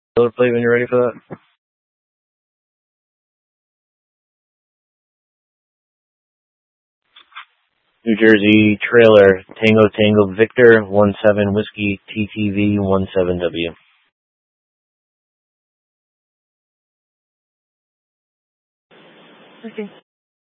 Trailer plate when you're ready for that. New Jersey trailer, Tango Tango Victor 17 Whiskey TTV 17W. Okay.